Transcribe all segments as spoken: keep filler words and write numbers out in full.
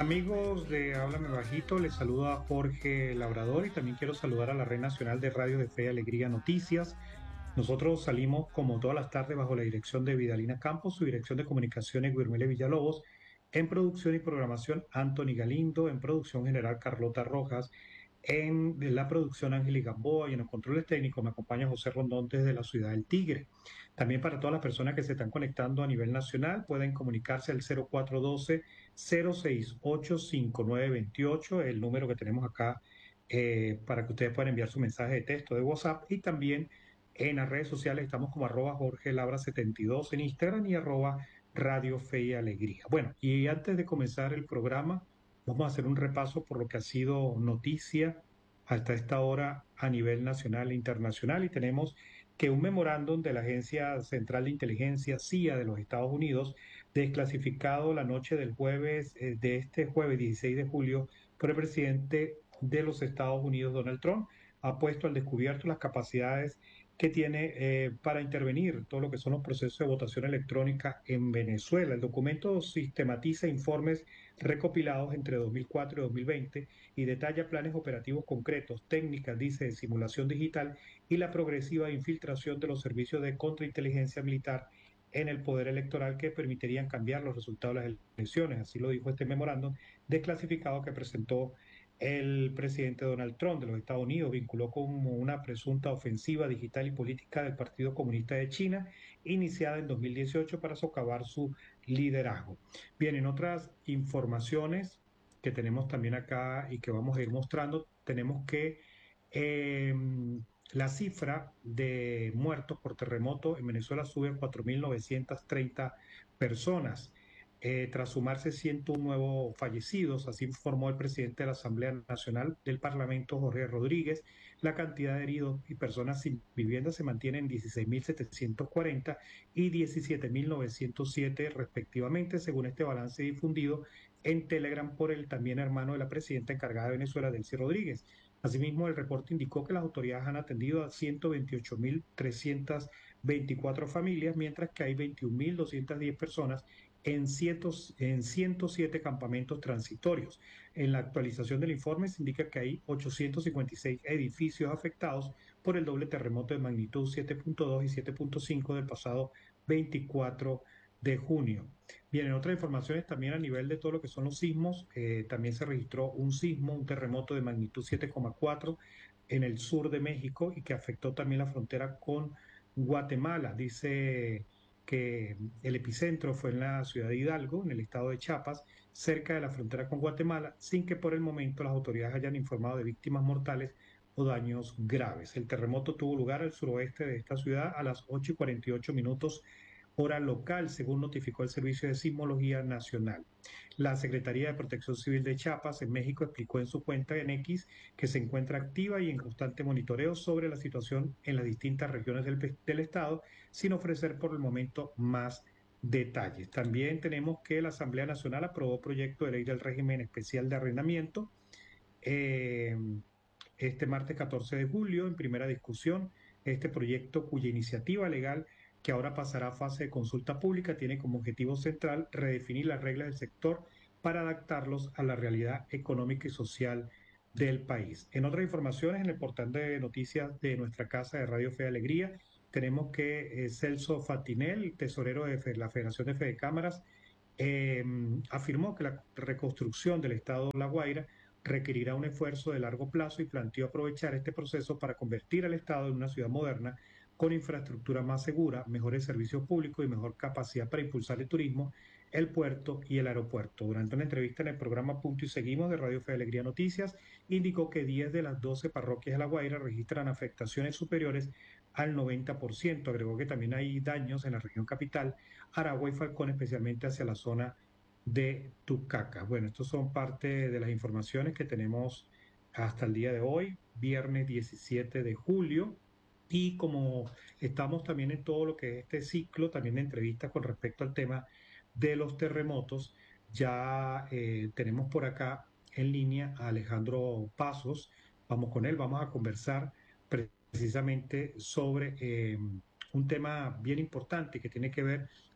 Amigos de Háblame Bajito, les saluda Jorge Labrador y también quiero saludar a la Red Nacional de Radio de Fe y Alegría Noticias. Nosotros salimos como todas las tardes bajo la dirección de Vidalina Campos, su dirección de comunicaciones Guillermile Villalobos, en producción y programación Anthony Galindo, en producción general Carlota Rojas, en la producción Ángel Gamboa y en los controles técnicos me acompaña José Rondón desde la ciudad del Tigre. También para todas las personas que se están conectando a nivel nacional, pueden comunicarse al cero cuatro uno dos, cero seis ocho, cinco nueve dos ocho, el número que tenemos acá eh, para que ustedes puedan enviar su mensaje de texto de WhatsApp. Y también en las redes sociales estamos como arroba Jorge Labra setenta y dos en Instagram y arroba Radio Fe y Alegría. Bueno, y antes de comenzar el programa, vamos a hacer un repaso por lo que ha sido noticia hasta esta hora a nivel nacional e internacional y tenemos que un memorándum de la Agencia Central de Inteligencia, C I A, de los Estados Unidos, desclasificado la noche del jueves, eh, de este jueves dieciséis de julio, por el presidente de los Estados Unidos, Donald Trump, ha puesto al descubierto las capacidades que tiene eh, para intervenir todo lo que son los procesos de votación electrónica en Venezuela. El documento sistematiza informes recopilados entre dos mil cuatro y dos mil veinte y detalla planes operativos concretos, técnicas, dice, de simulación digital y la progresiva infiltración de los servicios de contrainteligencia militar en el poder electoral que permitirían cambiar los resultados de las elecciones. Así lo dijo este memorándum desclasificado que presentó el presidente Donald Trump de los Estados Unidos. Vinculó como una presunta ofensiva digital y política del Partido Comunista de China, iniciada en dos mil dieciocho para socavar su liderazgo. Bien, en otras informaciones que tenemos también acá y que vamos a ir mostrando, tenemos que eh, la cifra de muertos por terremoto en Venezuela sube a cuatro mil novecientas treinta personas, eh, tras sumarse ciento uno nuevos fallecidos, así informó el presidente de la Asamblea Nacional del Parlamento, Jorge Rodríguez. La cantidad de heridos y personas sin vivienda se mantiene en dieciséis mil setecientos cuarenta y diecisiete mil novecientos siete respectivamente, según este balance difundido en Telegram por el también hermano de la presidenta encargada de Venezuela, Delcy Rodríguez. Asimismo, el reporte indicó que las autoridades han atendido a ciento veintiocho mil trescientas veinticuatro familias, mientras que hay veintiún mil doscientas diez personas en, cientos, en ciento siete campamentos transitorios. En la actualización del informe se indica que hay ochocientos cincuenta y seis edificios afectados por el doble terremoto de magnitud siete punto dos y siete punto cinco del pasado veinticuatro de junio. Bien, en otras informaciones también a nivel de todo lo que son los sismos, eh, también se registró un sismo, un terremoto de magnitud siete coma cuatro en el sur de México y que afectó también la frontera con Guatemala. Dice que el epicentro fue en la ciudad de Hidalgo, en el estado de Chiapas, cerca de la frontera con Guatemala, sin que por el momento las autoridades hayan informado de víctimas mortales o daños graves. El terremoto tuvo lugar al suroeste de esta ciudad a las ocho y cuarenta y ocho minutos hora local, según notificó el Servicio de Sismología Nacional. La Secretaría de Protección Civil de Chiapas, en México, explicó en su cuenta en X que se encuentra activa y en constante monitoreo sobre la situación en las distintas regiones del, del estado, sin ofrecer por el momento más detalles. También tenemos que la Asamblea Nacional aprobó proyecto de ley del régimen especial de arrendamiento eh, este martes catorce de julio en primera discusión. Este proyecto, cuya iniciativa legal, que ahora pasará a fase de consulta pública, tiene como objetivo central redefinir las reglas del sector para adaptarlos a la realidad económica y social del país. En otras informaciones, en el portal de noticias de nuestra casa de Radio Fe y Alegría, tenemos que eh, Celso Fatinel, tesorero de la Federación de Fede Cámaras, eh, afirmó que la reconstrucción del Estado de La Guaira requerirá un esfuerzo de largo plazo y planteó aprovechar este proceso para convertir al Estado en una ciudad moderna con infraestructura más segura, mejores servicios públicos y mejor capacidad para impulsar el turismo, el puerto y el aeropuerto. Durante una entrevista en el programa Punto y Seguimos de Radio Fe de Alegría Noticias, indicó que diez de las doce parroquias de La Guaira registran afectaciones superiores al noventa por ciento. Agregó que también hay daños en la región capital, Aragua y Falcón, especialmente hacia la zona de Tucaca. Bueno, estos son parte de las informaciones que tenemos hasta el día de hoy, viernes diecisiete de julio. Y como estamos también en todo lo que es este ciclo, también de entrevistas con respecto al tema de los terremotos, ya eh, tenemos por acá en línea a Alejandro Pasos. Vamos con él, vamos a conversar precisamente sobre eh, un tema bien importante que tiene que ver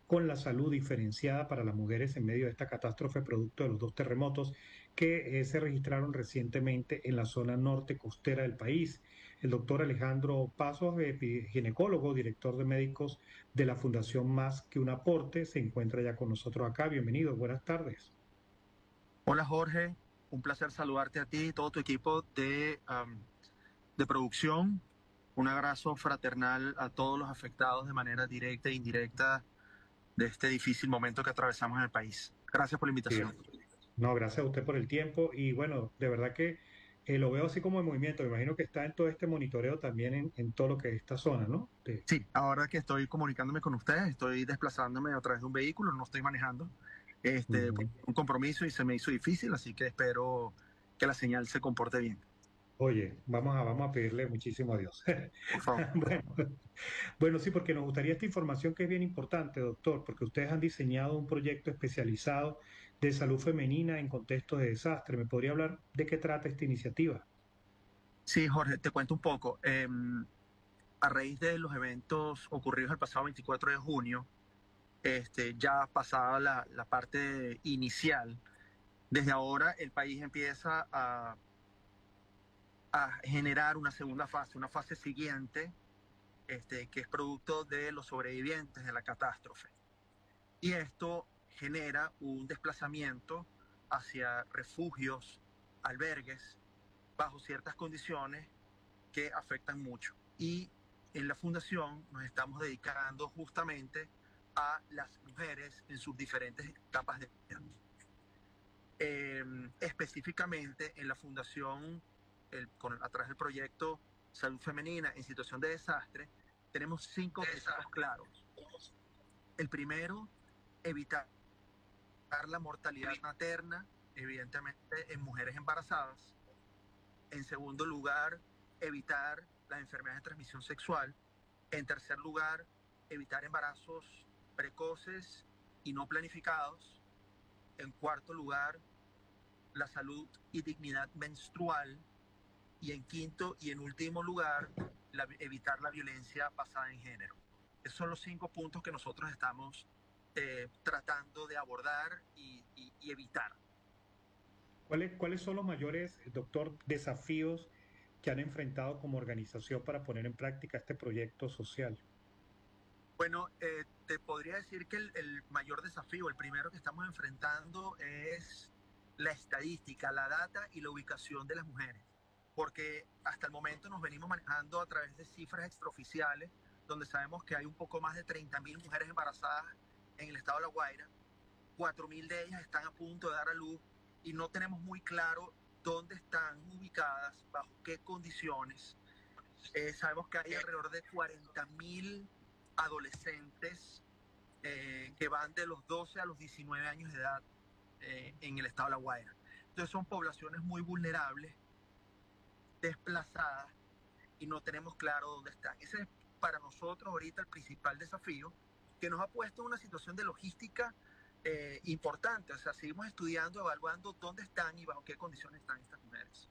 con la salud diferenciada para las mujeres en medio de esta catástrofe producto de los dos terremotos que eh, se registraron recientemente en la zona norte costera del país. El doctor Alejandro Pasos, epi- ginecólogo, director de médicos de la Fundación Más que un Aporte, se encuentra ya con nosotros acá. Bienvenido, buenas tardes. Hola Jorge, un placer saludarte a ti y todo tu equipo de, am, de producción. Un abrazo fraternal a todos los afectados de manera directa e indirecta de este difícil momento que atravesamos en el país. Gracias por la Sí. invitación. No, gracias a usted por el tiempo y bueno, de verdad que eh, lo veo así como en movimiento. Me imagino que está en todo este monitoreo también en, en todo lo que es esta zona, ¿no? De- Sí, ahora que estoy comunicándome con ustedes, estoy desplazándome a través de un vehículo, no estoy manejando, este, por Ujú. un compromiso y se me hizo difícil, así que espero que la señal se comporte bien. Oye, vamos a, vamos a pedirle muchísimo a Dios. Por favor. Bueno, bueno, sí, porque nos gustaría esta información que es bien importante, doctor, porque ustedes han diseñado un proyecto especializado de salud femenina en contextos de desastre. ¿Me podría hablar de qué trata esta iniciativa? Sí, Jorge, te cuento un poco. Em, a raíz de los eventos ocurridos el pasado veinticuatro de junio, este, ya pasada la, la parte inicial, desde ahora el país empieza a, a generar una segunda fase, una fase siguiente, este, que es producto de los sobrevivientes de la catástrofe. Y esto genera un desplazamiento hacia refugios, albergues, bajo ciertas condiciones que afectan mucho. Y en la fundación nos estamos dedicando justamente a las mujeres en sus diferentes etapas de vida. Eh, específicamente en la fundación, el, con, a través del proyecto Salud Femenina en Situación de Desastre, tenemos cinco objetivos claros. El primero, evitar la mortalidad materna, evidentemente en mujeres embarazadas. En segundo lugar, evitar las enfermedades de transmisión sexual. En tercer lugar, evitar embarazos precoces y no planificados. En cuarto lugar, la salud y dignidad menstrual. Y en quinto y en último lugar, la, evitar la violencia basada en género. Esos son los cinco puntos que nosotros estamos eh, tratando de abordar y, y, y evitar. ¿Cuáles, cuáles son los mayores, eh, doctor, desafíos que han enfrentado como organización para poner en práctica este proyecto social? Bueno, eh, te podría decir que el, el, mayor desafío, el primero que estamos enfrentando es la estadística, la data y la ubicación de las mujeres. Porque hasta el momento nos venimos manejando a través de cifras extraoficiales, donde sabemos que hay un poco más de treinta mil mujeres embarazadas en el estado de La Guaira. cuatro mil de ellas están a punto de dar a luz y no tenemos muy claro dónde están ubicadas, bajo qué condiciones. Eh, sabemos que hay alrededor de cuarenta mil adolescentes eh, que van de los doce a los diecinueve años de edad eh, en el estado de La Guaira. Entonces son poblaciones muy vulnerables, desplazadas y no tenemos claro dónde están. Ese es para nosotros ahorita el principal desafío que nos ha puesto en una situación de logística eh, importante. O sea, seguimos estudiando, evaluando dónde están y bajo qué condiciones están estas mujeres.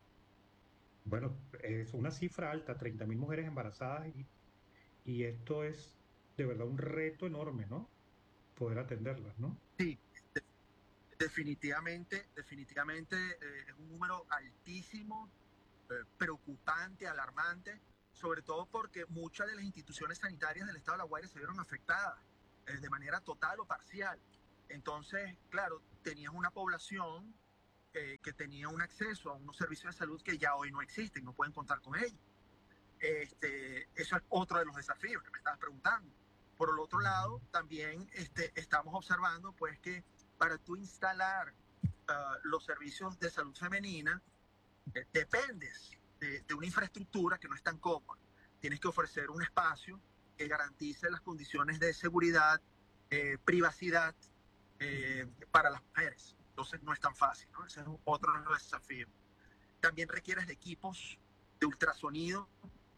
Bueno, es una cifra alta, treinta mil mujeres embarazadas y, y esto es de verdad un reto enorme, ¿no? Poder atenderlas, ¿no? Sí, de, definitivamente, definitivamente eh, es un número altísimo, eh, preocupante, alarmante, sobre todo porque muchas de las instituciones sanitarias del estado de La Guaira se vieron afectadas eh, de manera total o parcial. Entonces, claro, tenías una población eh, que tenía un acceso a unos servicios de salud que ya hoy no existen, no pueden contar con ellos. Este, eso es otro de los desafíos que me estabas preguntando. Por el otro lado, también este, estamos observando pues que para tú instalar uh, los servicios de salud femenina, eh, dependes de, de una infraestructura que no es tan cómoda. Tienes que ofrecer un espacio que garantice las condiciones de seguridad, eh, privacidad eh, para las mujeres. Entonces no es tan fácil, ¿no? Ese es otro de los desafíos. También requieres de equipos de ultrasonido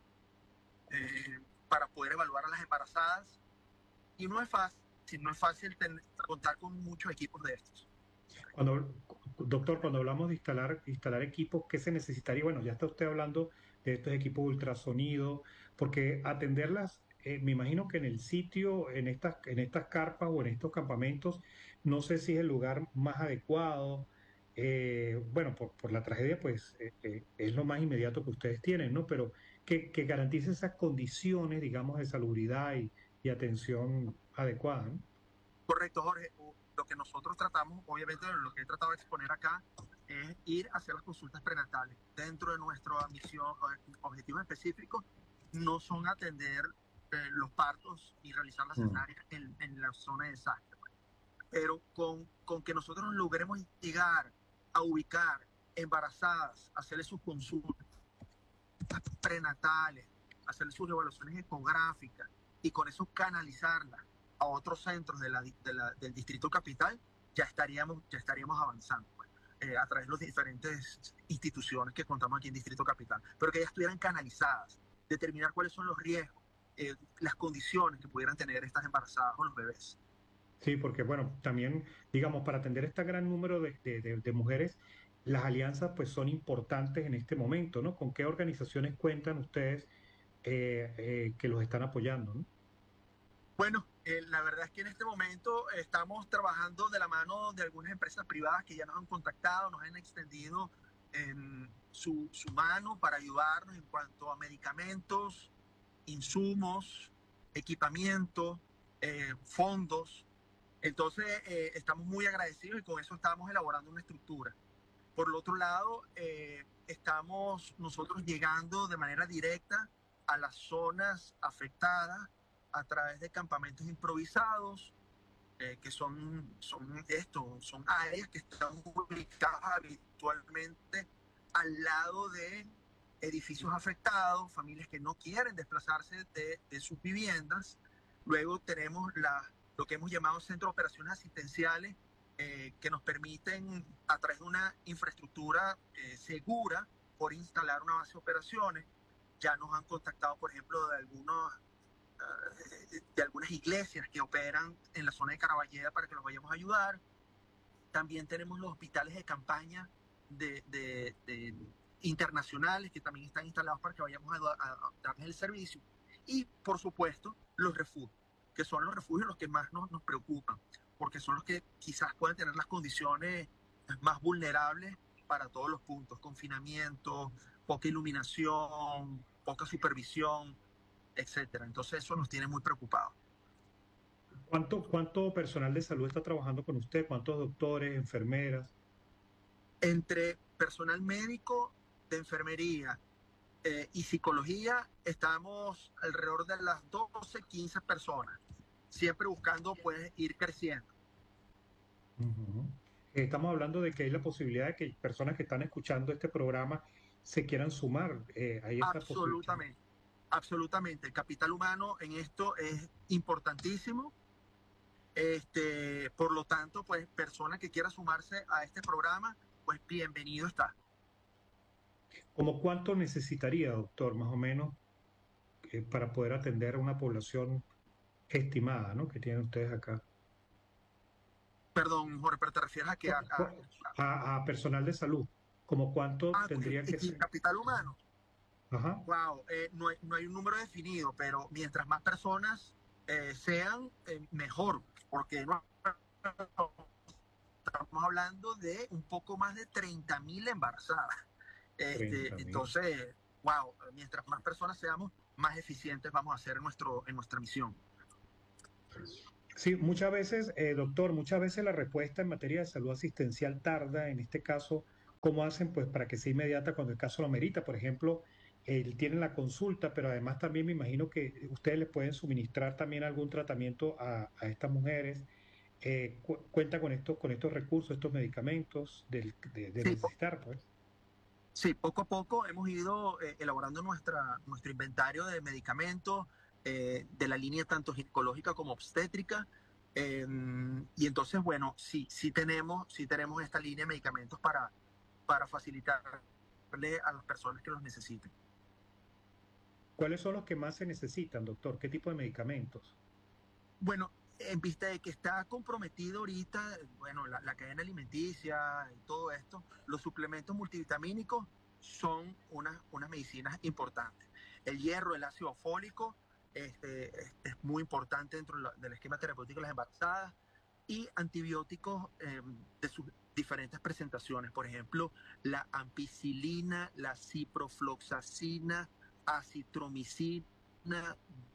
eh, para poder evaluar a las embarazadas. Y no es fácil, no es fácil tener, contar con muchos equipos de estos. Cuando, doctor, cuando hablamos de instalar, instalar equipos, ¿qué se necesitaría? Bueno, ya está usted hablando de estos equipos de ultrasonido, porque atenderlas eh, me imagino que en el sitio, en estas, en estas carpas o en estos campamentos, no sé si es el lugar más adecuado. Eh, bueno, por, por la tragedia, pues eh, eh, es lo más inmediato que ustedes tienen, ¿no? Pero que, que garantice esas condiciones, digamos, de salubridad y, y atención adecuada, ¿no? Correcto, Jorge. Lo que nosotros tratamos, obviamente lo que he tratado de exponer acá, es ir a hacer las consultas prenatales. Dentro de nuestra misión, objetivos específicos, no son atender eh, los partos y realizar las Mm. cesáreas en, en la zona de desastre. Pero con, con que nosotros logremos llegar a ubicar embarazadas, hacerles sus consultas prenatales, hacerles sus evaluaciones ecográficas y con eso canalizarlas a otros centros de la, de la, del distrito capital, ya estaríamos, ya estaríamos avanzando pues, eh, a través de las diferentes instituciones que contamos aquí en Distrito Capital, pero que ya estuvieran canalizadas, determinar cuáles son los riesgos, eh, las condiciones que pudieran tener estas embarazadas o los bebés. Sí, porque bueno, también, digamos, para atender este gran número de, de- de- de mujeres, las alianzas pues son importantes en este momento, ¿no? ¿Con qué organizaciones cuentan ustedes eh, eh, que los están apoyando, ¿no? Bueno, eh, la verdad es que en este momento estamos trabajando de la mano de algunas empresas privadas que ya nos han contactado, nos han extendido eh, su, su mano para ayudarnos en cuanto a medicamentos, insumos, equipamiento, eh, fondos. Entonces, eh, estamos muy agradecidos y con eso estamos elaborando una estructura. Por el otro lado, eh, estamos nosotros llegando de manera directa a las zonas afectadas a través de campamentos improvisados, eh, que son, son esto, son áreas que están ubicadas habitualmente al lado de edificios afectados, familias que no quieren desplazarse de, de sus viviendas. Luego tenemos la, lo que hemos llamado centros de operaciones asistenciales, eh, que nos permiten, a través de una infraestructura eh, segura, por instalar una base de operaciones. Ya nos han contactado, por ejemplo, de algunos de algunas iglesias que operan en la zona de Caraballeda para que los vayamos a ayudar. También tenemos los hospitales de campaña de, de, de internacionales que también están instalados para que vayamos a, a, a darles el servicio. Y, por supuesto, los refugios, que son los refugios los que más nos, nos preocupan, porque son los que quizás pueden tener las condiciones más vulnerables para todos los puntos: confinamiento, poca iluminación, poca supervisión, etcétera. Entonces eso nos tiene muy preocupados. ¿Cuánto, cuánto personal de salud está trabajando con usted? ¿Cuántos doctores, enfermeras? Entre personal médico, de enfermería eh, y psicología, estamos alrededor de las doce, quince personas, siempre buscando pues ir creciendo. Ujú. Estamos hablando de que hay la posibilidad de que personas que están escuchando este programa se quieran sumar. Eh, hay esa posibilidad. Absolutamente, absolutamente. El capital humano en esto es importantísimo. Este, por lo tanto, pues persona que quiera sumarse a este programa, pues bienvenido está. ¿Cómo cuánto necesitaría, doctor, más o menos, eh, para poder atender a una población estimada, ¿no? Que tienen ustedes acá? Perdón, Jorge, pero te refieres a que a, Cu- a, cu- A, a personal de salud, ¿como cuánto a, tendría que el ser? capital humano? Ajá. Wow, eh, no, hay, no, hay, un número definido, pero mientras más personas eh, sean, eh, mejor, porque no, estamos hablando de un poco más de treinta mil embarazadas. Este, treinta mil. entonces, wow, mientras más personas seamos, más eficientes vamos a ser en, nuestro, en nuestra misión. Sí, muchas veces, eh, doctor, muchas veces la respuesta en materia de salud asistencial tarda. En este caso, ¿cómo hacen pues para que sea inmediata cuando el caso lo amerita? Por ejemplo, eh, tienen la consulta, pero además también me imagino que ustedes les pueden suministrar también algún tratamiento a, a estas mujeres. Eh, cu- cuenta con estos, con estos recursos, estos medicamentos del- de, de Sí, po necesitar, pues. sí, poco a poco hemos ido eh, elaborando nuestra, nuestro inventario de medicamentos, eh, de la línea tanto ginecológica como obstétrica. Eh, y entonces, bueno, sí, sí tenemos, sí tenemos esta línea de medicamentos para, para facilitarle a las personas que los necesiten. ¿Cuáles son los que más se necesitan, doctor? ¿Qué tipo de medicamentos? Bueno, en vista de que está comprometido ahorita, bueno, la, la cadena alimenticia y todo esto, los suplementos multivitamínicos son unas, unas medicinas importantes. El hierro, el ácido fólico este, es muy importante dentro del esquema terapéutico de las embarazadas, y antibióticos eh, de sus diferentes presentaciones, por ejemplo, la ampicilina, la ciprofloxacina, acitromicina.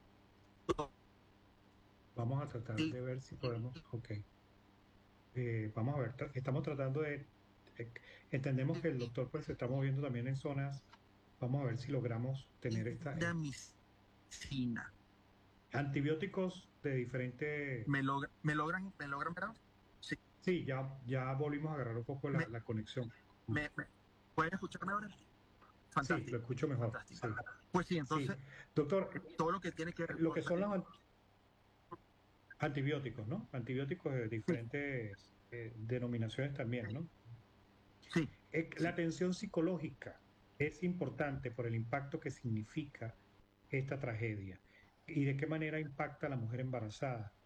Vamos a tratar de ver si podemos, ok. Eh, vamos a ver, tra- estamos tratando de, eh, entendemos que el doctor pues se está moviendo también en zonas, vamos a ver si logramos tener esta, eh, Indamicina. antibióticos de diferentes, ¿Me, logra, me logran, me logran ver? Sí. sí, ya, ya volvimos a agarrar un poco la, ¿Me, la conexión. me, me, ¿Pueden escucharme ahora? Sí, lo Fantástico, escucho mejor, fantástico. sí, Pues sí, sí. entonces, Doctor, todo lo que tiene que ver lo con... que son los an- antibióticos, ¿no? Antibióticos de Sí, diferentes eh, denominaciones también, ¿no? sí, Eh, la sí. atención psicológica es importante por el impacto que significa esta tragedia y de qué manera impacta a la mujer embarazada.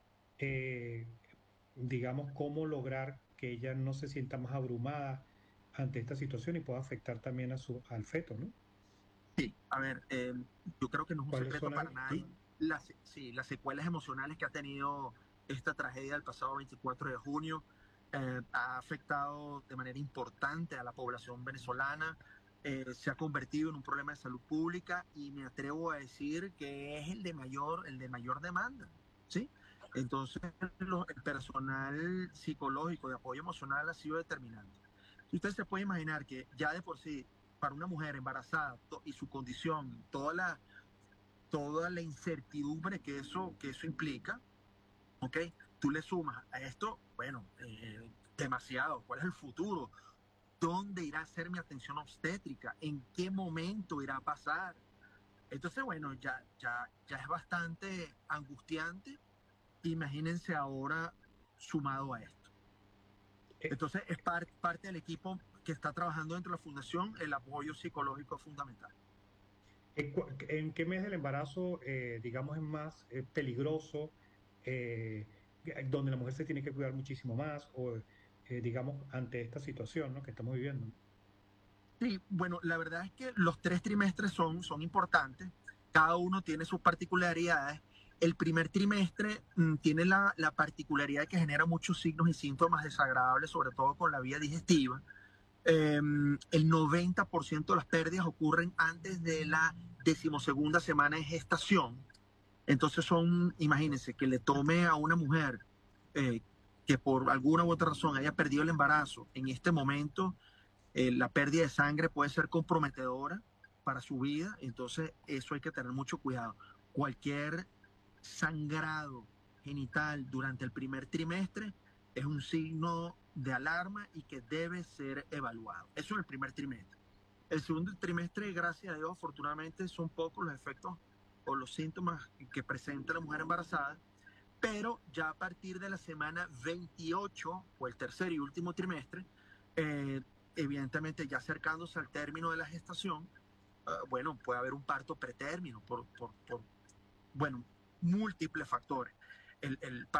Eh, digamos, cómo lograr que ella no se sienta más abrumada ante esta situación y pueda afectar también a su, al feto, ¿no? Sí, a ver, eh, yo creo que no es un ¿Cuáles secreto son las... para nadie Sí, las, sí, las secuelas emocionales que ha tenido esta tragedia del pasado veinticuatro de junio. Eh, ha afectado de manera importante a la población venezolana. Eh, se ha convertido en un problema de salud pública y me atrevo a decir que es el de mayor, el de mayor demanda, ¿sí? Entonces, lo, el personal psicológico de apoyo emocional ha sido determinante. Si usted se puede imaginar que ya de por sí para una mujer embarazada y su condición, toda la, toda la incertidumbre que eso, que eso implica, ¿ok? Tú le sumas a esto, bueno, eh, demasiado. ¿Cuál es el futuro? ¿Dónde irá a ser mi atención obstétrica? ¿En qué momento irá a pasar? Entonces, bueno, ya, ya, ya es bastante angustiante. Imagínense ahora sumado a esto. eh, Entonces, es par, parte del equipo que está trabajando dentro de la fundación, el apoyo psicológico es fundamental. ¿En, cu- en qué mes del embarazo, eh, digamos, es más eh, peligroso, eh, donde la mujer se tiene que cuidar muchísimo más, o eh, digamos, ante esta situación, ¿no? que estamos viviendo? Sí, bueno, la verdad es que los tres trimestres son, son importantes, cada uno tiene sus particularidades. El primer trimestre mm, tiene la, la particularidad de que genera muchos signos y síntomas desagradables, sobre todo con la vía digestiva. Eh, el noventa por ciento de las pérdidas ocurren antes de la decimosegunda semana de gestación. Entonces son, imagínense, que le tome a una mujer eh, que por alguna u otra razón haya perdido el embarazo en este momento, eh, la pérdida de sangre puede ser comprometedora para su vida, entonces eso hay que tener mucho cuidado. Cualquier sangrado genital durante el primer trimestre es un signo de alarma y que debe ser evaluado. Eso en el primer trimestre. El segundo trimestre, gracias a Dios, afortunadamente son pocos los efectos o los síntomas que presenta la mujer embarazada, pero ya a partir de la semana veintiocho o el tercer y último trimestre, eh, evidentemente ya acercándose al término de la gestación, uh, bueno, puede haber un parto pretérmino por, por, por bueno, múltiples factores. El, el